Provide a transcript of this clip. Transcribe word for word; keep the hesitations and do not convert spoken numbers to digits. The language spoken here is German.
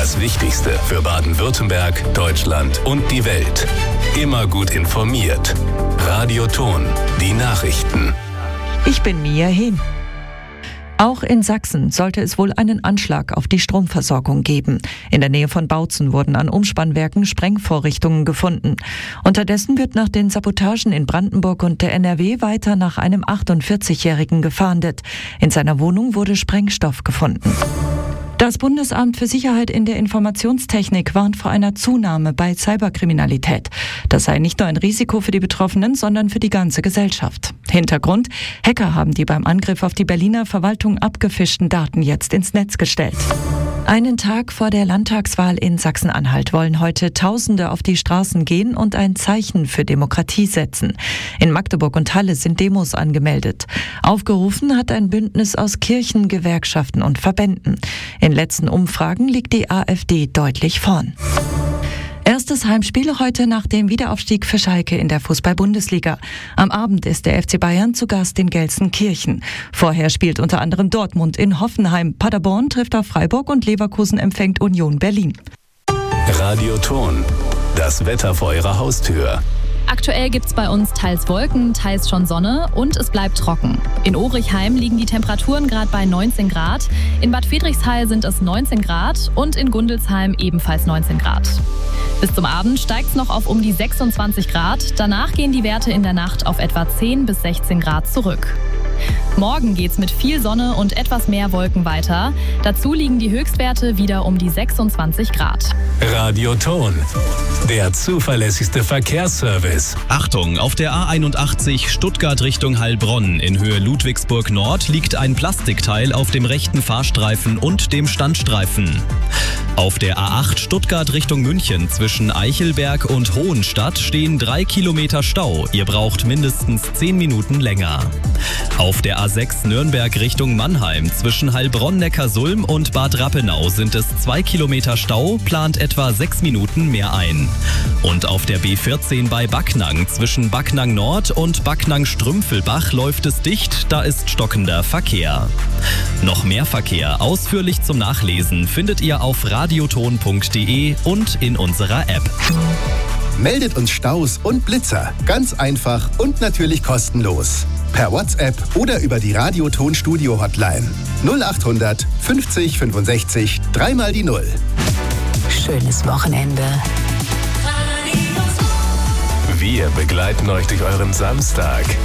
Das Wichtigste für Baden-Württemberg, Deutschland und die Welt. Immer gut informiert. Radio Thon, die Nachrichten. Ich bin Mia Hehn. Auch in Sachsen sollte es wohl einen Anschlag auf die Stromversorgung geben. In der Nähe von Bautzen wurden an Umspannwerken Sprengvorrichtungen gefunden. Unterdessen wird nach den Sabotagen in Brandenburg und der N R W weiter nach einem achtundvierzigjährigen gefahndet. In seiner Wohnung wurde Sprengstoff gefunden. Das Bundesamt für Sicherheit in der Informationstechnik warnt vor einer Zunahme bei Cyberkriminalität. Das sei nicht nur ein Risiko für die Betroffenen, sondern für die ganze Gesellschaft. Hintergrund: Hacker haben die beim Angriff auf die Berliner Verwaltung abgefischten Daten jetzt ins Netz gestellt. Einen Tag vor der Landtagswahl in Sachsen-Anhalt wollen heute Tausende auf die Straßen gehen und ein Zeichen für Demokratie setzen. In Magdeburg und Halle sind Demos angemeldet. Aufgerufen hat ein Bündnis aus Kirchen, Gewerkschaften und Verbänden. In letzten Umfragen liegt die AfD deutlich vorn. Erstes Heimspiel heute nach dem Wiederaufstieg für Schalke in der Fußball-Bundesliga. Am Abend ist der F C Bayern zu Gast in Gelsenkirchen. Vorher spielt unter anderem Dortmund in Hoffenheim. Paderborn trifft auf Freiburg und Leverkusen empfängt Union Berlin. Radio Thon, das Wetter vor Ihrer Haustür. Aktuell gibt's bei uns teils Wolken, teils schon Sonne und es bleibt trocken. In Ohrichheim liegen die Temperaturen gerade bei neunzehn Grad, in Bad Friedrichshall sind es neunzehn Grad und in Gundelsheim ebenfalls neunzehn Grad. Bis zum Abend steigt es noch auf um die sechsundzwanzig Grad, danach gehen die Werte in der Nacht auf etwa zehn bis sechzehn Grad zurück. Morgen geht's mit viel Sonne und etwas mehr Wolken weiter. Dazu liegen die Höchstwerte wieder um die sechsundzwanzig Grad. Radio Thon, der zuverlässigste Verkehrsservice. Achtung, auf der A einundachtzig Stuttgart Richtung Heilbronn in Höhe Ludwigsburg Nord liegt ein Plastikteil auf dem rechten Fahrstreifen und dem Standstreifen. Auf der A acht Stuttgart Richtung München zwischen Eichelberg und Hohenstadt stehen drei Kilometer Stau. Ihr braucht mindestens zehn Minuten länger. Auf der A sechs Nürnberg Richtung Mannheim zwischen Heilbronn-Neckarsulm und Bad Rappenau sind es zwei Kilometer Stau, plant etwa sechs Minuten mehr ein. Und auf der B vierzehn bei Backnang zwischen Backnang Nord und Backnang-Strümpfelbach läuft es dicht, da ist stockender Verkehr. Noch mehr Verkehr ausführlich zum Nachlesen findet ihr auf radioton punkt de und in unserer App. Meldet uns Staus und Blitzer. Ganz einfach und natürlich kostenlos. Per WhatsApp oder über die Radio Thon Studio Hotline. null achthundert fünfzig fünfundsechzig dreimal die Null. Schönes Wochenende. Wir begleiten euch durch euren Samstag.